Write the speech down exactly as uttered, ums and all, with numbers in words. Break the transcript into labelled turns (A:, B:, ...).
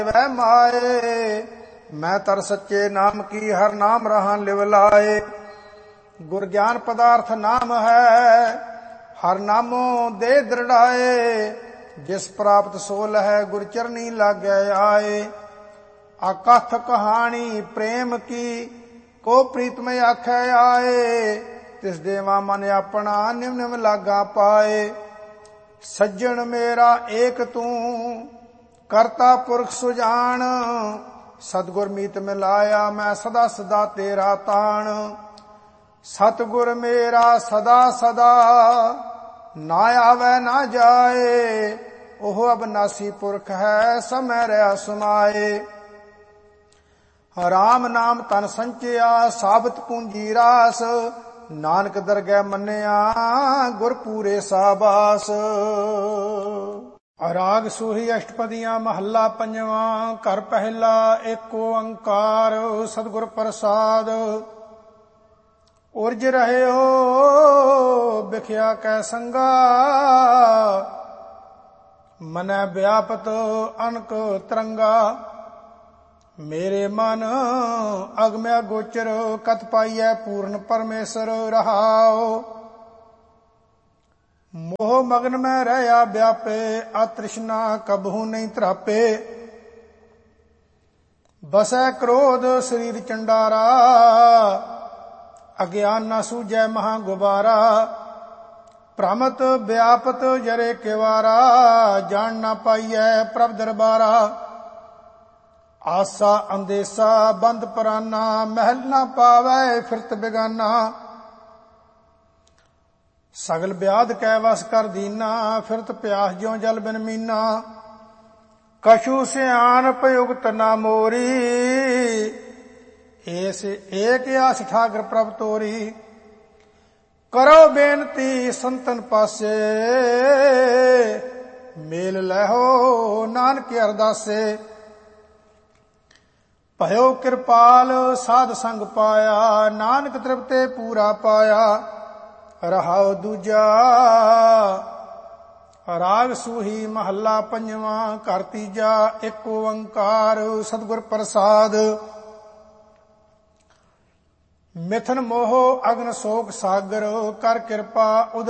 A: ਵੈ ਮਾਏ। ਮੈਂ ਤਰ ਸੱਚੇ ਨਾਮ ਕੀ ਹਰ ਨਾਮ ਰਹਾ ਲਿਵ ਲਾਏ। ਗੁਰ ਗਿਆਨ ਪਦਾਰਥ ਨਾਮ ਹੈ, ਹਰ ਨਾਮੋ ਦੇ ਦ੍ਰਿੜਾਏ। ਜਿਸ ਪ੍ਰਾਪਤ ਸੋ ਲਹੈ ਗੁਰ ਚਰਨੀ ਲਾਗੈ ਆਏ। ਅਕਥ ਕਹਾਣੀ ਪ੍ਰੇਮ ਕੀ, ਕੋ ਪ੍ਰੀਤਮ ਆਖੈ ਆਏ। ਤਿਸ ਦੇਵਾ ਮਨ ਆਪਣਾ ਨਿਮ ਨਿਮ ਲਾਗਾ ਪਾਏ। ਸੱਜਣ ਮੇਰਾ ਏਕ ਤੂੰ, ਕਰਤਾ ਪੁਰਖ ਸੁਜਾਨ। ਸਤਿਗੁਰ ਮੀਤ ਮਿਲਾਇਆ ਮੈਂ ਸਦਾ ਸਦਾ ਤੇਰਾ ਤਾਣ। ਸਤਿਗੁਰ ਮੇਰਾ ਸਦਾ ਸਦਾ, ਨਾ ਆਵੈ ਨਾ ਜਾਏ। ਉਹ ਅਬਨਾਸੀ ਪੁਰਖ ਹੈ ਸਮੈ ਰਹਿ ਸਮਾਏ। ਰਾਮ ਨਾਮ ਤਨ ਸੰਚਿਆ ਸਾਬਤ ਪੂੰਜੀ ਰਾਸ। ਨਾਨਕ ਦਰਗਹਿ ਮੰਨਿਆ ਗੁਰ ਪੂਰੇ ਸਾਬਾਸ। ਰਾਗ ਸੂਹੀ ਅਸ਼ਟਪਦੀਆਂ ਮਹੱਲਾ ਪੰਜਵਾਂ। ਘਰ ਪਹਿਲਾ ਏਕ ਓੰਕਾਰ ਸਤਿਗੁਰ ਪ੍ਰਸਾਦ। ਉਰਜ ਰਹਿਓ ਬਿਖਿਆ ਕੈ ਸੰਗਾ। ਮਨੈ ਵਿਆਪਤ ਅਨਕ ਤਰੰਗਾ। ਮੇਰੇ ਮਨ ਅਗਮਿਆ ਗੋਚਰ ਕਤ ਪਾਈਐ ਪੂਰਨ ਪਰਮੇਸ਼ਰ ਰਹਾਉ। ਮੋਹ ਮਗਨ ਮੈਂ ਰਹਿਆ ਵਿਆਪੇ ਅਤ੍ਰਿਸ਼ਨਾ ਕਬਹੂ ਨਹੀਂ ਧਰਾਪੇ। ਬਸੈ ਕ੍ਰੋਧ ਸਰੀਰ ਚੰਡਾਰਾ ਅਗਿਆਨ ਨਾ ਸੂਝੈ ਮਹਾ ਗੁਬਾਰਾ। ਭ੍ਰਮਤ ਵਿਆਪਤ ਜਰੇ ਕਿਵਾਰਾ ਜਾਣ ਨਾ ਪਾਈਐ ਪ੍ਰਭ ਦਰਬਾਰਾ। ਆਸਾ ਅੰਦੇਸਾ ਬੰਦ ਪਰਾਨਾ ਮਹਿਲ ਨਾ ਪਾਵੈ ਫਿਰਤ ਬਿਗਾਨਾ। ਸਗਲ ਵਿਆਦ ਕੈ ਵਸ ਕਰ ਦੀਨਾ ਫਿਰਤ ਪਿਆਸ ਜਿਉ ਜਲ ਬਿਨ ਮੀਨਾ। ਕਛੂ ਸਿਆਣਪ ਉਗਤ ਨਾ ਮੋਰੀ ਏਸ ਏਕ ਆਸ ਠਾਕਰ ਪ੍ਰਭ ਤੋਰੀ। ਕਰੋ ਬੇਨਤੀ ਸੰਤਨ ਪਾਸੇ ਮੇਲ ਲਹੋ ਨਾਨਕ ਅਰਦਾਸੇ। ਭਇਓ ਕਿਰਪਾਲ ਸਾਧ ਸੰਗ ਪਾਇਆ ਨਾਨਕ ਤ੍ਰਿਪਤੇ ਪੂਰਾ ਪਾਇਆ। ਰਹਾਉ ਦੂਜਾ ਰਾਗ ਸੂਹੀ ਮਹੱਲਾ ਪੰਜਵਾਂ। ਘਰ ਤੀਜਾ ਏਕ ਓੰਕਾਰ ਸਤਿਗੁਰ ਪ੍ਰਸਾਦ। ਮਿਥਨ ਮੋਹ ਅਗਨ ਸੋਕ ਸਾਗਰ ਕਰ ਕਿਰਪਾ